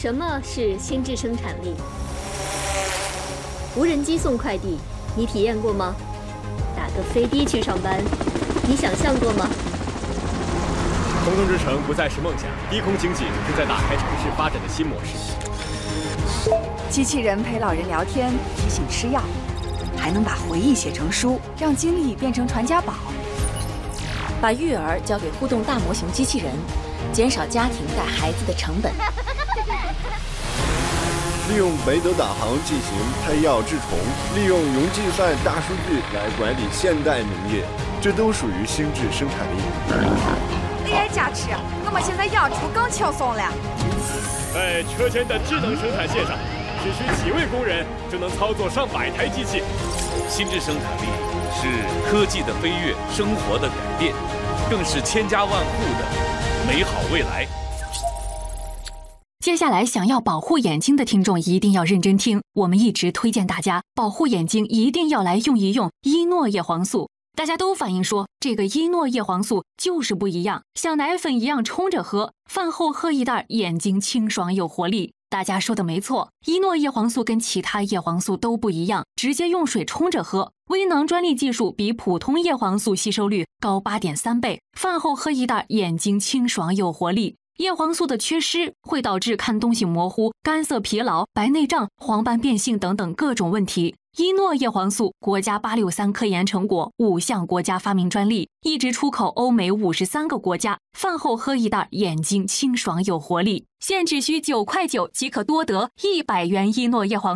什么是心智生产力？无人机送快递，你体验过吗？打个飞的去上班，你想象过吗？ 空中之城不再是梦想，低空经济正在打开城市发展的新模式。 机器人陪老人聊天，提醒吃药，还能把回忆写成书，让经历变成传家宝。 把育儿交给互动大模型机器人，减少家庭带孩子的成本。 利用北斗导航进行配药治虫，利用云计算大数据来管理现代农业，这都属于心智生产力。 AI 加持，我们现在养猪更轻松了。 在车间的智能生产线上，只需几位工人就能操作上百台机器。 心智生产力是科技的飞跃，生活的改变，更是千家万户的美好未来。 接下来想要保护眼睛的听众一定要认真听，我们一直推荐大家保护眼睛一定要来用一用伊诺叶黄素。大家都反映说这个伊诺叶黄素就是不一样，像奶粉一样冲着喝，饭后喝一袋，眼睛清爽有活力。大家说的没错，伊诺叶黄素跟其他叶黄素都不一样，直接用水冲着喝，微囊专利技术比普通叶黄素吸收率高8.3倍，饭后喝一袋，眼睛清爽有活力。叶黄素的缺失会导致看东西模糊、干涩疲劳、白内障、黄斑变性等等各种问题。伊诺叶黄素国家863科研成果，5项国家发明专利，一直出口欧美53个国家。饭后喝一袋，眼睛清爽有活力。现只需9.9块即可多得100元伊诺叶黄素。